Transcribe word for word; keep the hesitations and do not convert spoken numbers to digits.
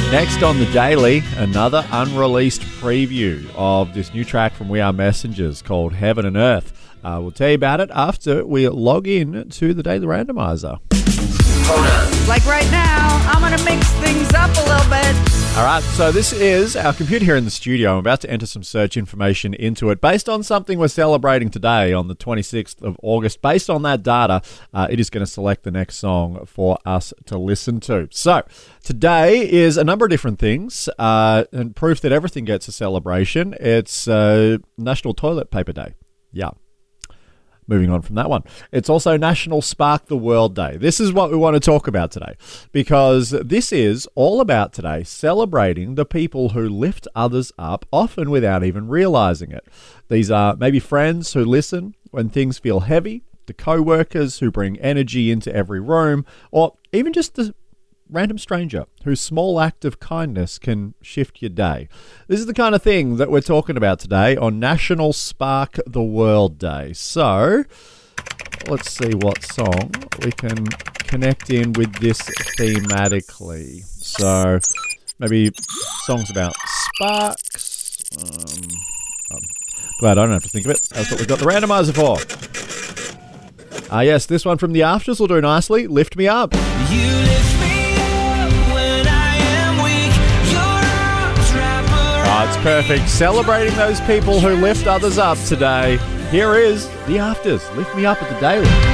Next on the Daily, another unreleased preview of this new track from We Are Messengers called Heaven and Earth. Uh, we'll tell you about it after we log in to the Daily Randomizer. Hold on. Like right now, I'm going to mix things up a little bit. All right, so this is our computer here in the studio. I'm about to enter some search information into it based on something we're celebrating today on the twenty-sixth of August. Based on that data, uh, it is going to select the next song for us to listen to. So today is a number of different things, uh, and proof that everything gets a celebration. It's uh, National Toilet Paper Day. Yeah. Moving on from that one. It's also National Spark the World Day. This is what we want to talk about today, because this is all about today celebrating the people who lift others up, often without even realizing it. These are maybe friends who listen when things feel heavy, the co-workers who bring energy into every room, or even just the random stranger whose small act of kindness can shift your day. This is the kind of thing that we're talking about today on National Spark the World Day. So let's see what song we can connect in with this thematically. So maybe songs about sparks. Um, I'm glad I don't have to think of it. That's what we've got the randomizer for. Ah, uh, yes, this one from the Afters will do nicely. Lift Me Up. You lift me. Oh, it's perfect. Celebrating those people who lift others up today. Here is the Afters. Lift Me Up at the Daily.